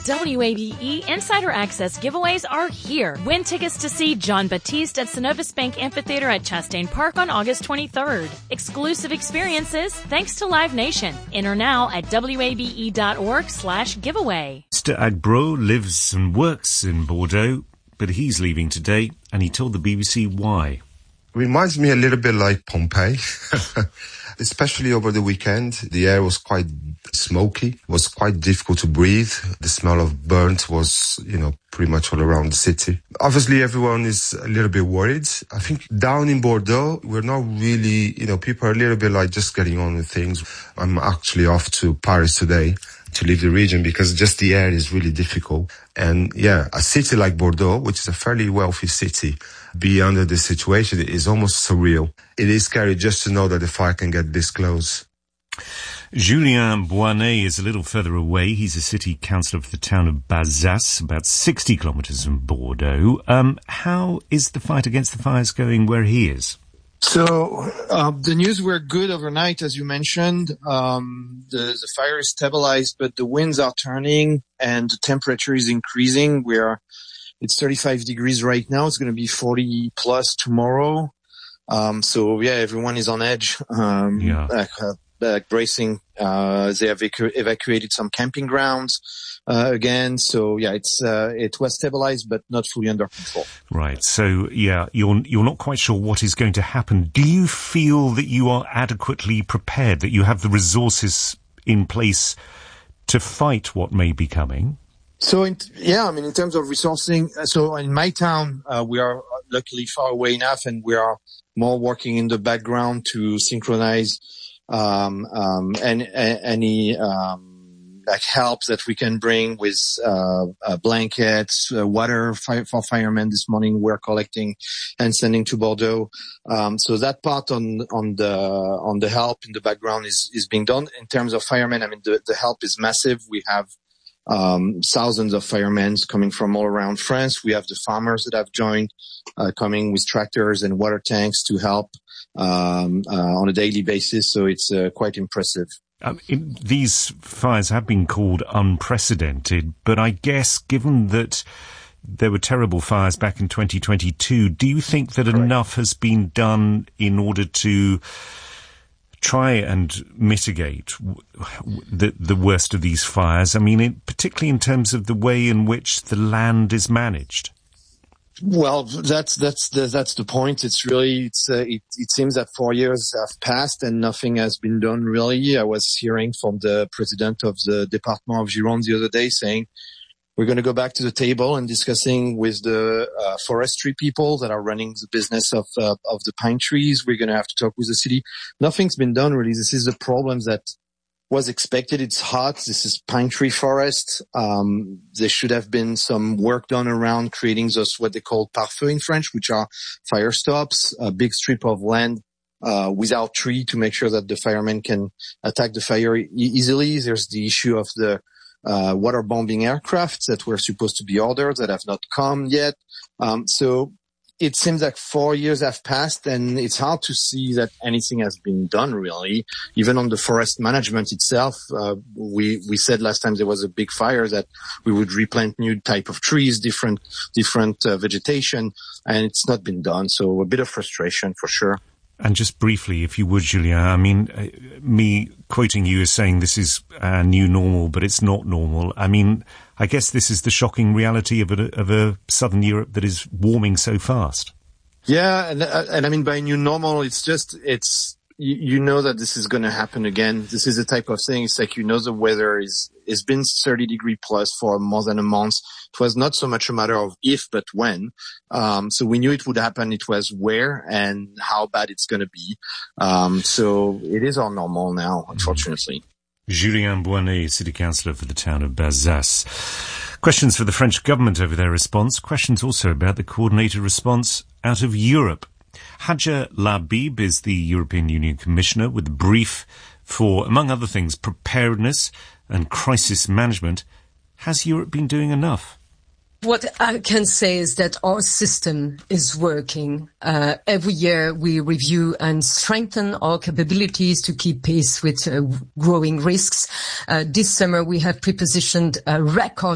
WABE Insider Access giveaways are here. Win tickets to see John Batiste at Synovus Bank Amphitheater at Chastain Park on August 23rd. Exclusive experiences thanks to Live Nation. Enter now at wabe.org/giveaway. Mr. Agbro lives and works in Bordeaux, but he's leaving today, and he told the BBC why. Reminds me a little bit like Pompeii, especially over the weekend. The air was quite smoky, it was quite difficult to breathe. The smell of burnt was, pretty much all around the city. Obviously, everyone is a little bit worried. I think down in Bordeaux, we're not really, people are a little bit like just getting on with things. I'm actually off to Paris today to leave the region because just the air is really difficult. And a city like Bordeaux, which is a fairly wealthy city, be under this situation is almost surreal. It is scary just to know that the fire can get this close. Julien Boinet is a little further away. He's a city councillor for the town of Bazas, about 60 kilometres from Bordeaux. How is the fight against the fires going where he is? So the news were good overnight, as you mentioned. The fire is stabilized, but the winds are turning and the temperature is increasing. It's 35 degrees right now. It's going to be 40 plus tomorrow. Everyone is on edge. Bracing. They evacuated some camping grounds again. So it was stabilized, but not fully under control. Right. So you're not quite sure what is going to happen. Do you feel that you are adequately prepared, that you have the resources in place to fight what may be coming? So, in terms of resourcing, so in my town, we are luckily far away enough and we are more working in the background to synchronize, any help that we can bring with, blankets, water for firemen. This morning we're collecting and sending to Bordeaux. So that part on the help in the background is being done. In terms of firemen, the help is massive. We have thousands of firemen coming from all around France. We have the farmers that have joined, coming with tractors and water tanks to help on a daily basis. So it's quite impressive. These fires have been called unprecedented, but I guess given that there were terrible fires back in 2022, do you think that enough has been done in order to try and mitigate the worst of these fires? Particularly in terms of the way in which the land is managed. Well, that's the point. It seems that 4 years have passed and nothing has been done really. I was hearing from the president of the Department of Gironde the other day saying, we're going to go back to the table and discussing with the forestry people that are running the business of the pine trees. We're going to have to talk with the city. Nothing's been done really. This is the problem that was expected. It's hot. This is pine tree forest. There should have been some work done around creating those, what they call pare-feu in French, which are fire stops, a big strip of land without tree to make sure that the firemen can attack the fire easily. There's the issue of the waterbombing aircraft that were supposed to be ordered that have not come yet. So it seems like 4 years have passed and it's hard to see that anything has been done really. Even on the forest management itself, we said last time there was a big fire that we would replant new type of trees, different vegetation, and it's not been done. So a bit of frustration for sure. And just briefly, if you would, Julien, me quoting you as saying this is a new normal, but it's not normal. I guess this is the shocking reality of a southern Europe that is warming so fast. Yeah, and by new normal, it's you know that this is going to happen again. This is the type of thing. It's like, the weather it's been 30 degree plus for more than a month. It was not so much a matter of if, but when. So we knew it would happen. It was where and how bad it's going to be. So it is our normal now, unfortunately. Julien Boinet, City Councillor for the town of Bazas. Questions for the French government over their response. Questions also about the coordinated response out of Europe. Hadja Labib is the European Union Commissioner with a brief for, among other things, preparedness and crisis management. Has Europe been doing enough? What I can say is that our system is working. Every year we review and strengthen our capabilities to keep pace with growing risks. This summer we have prepositioned a record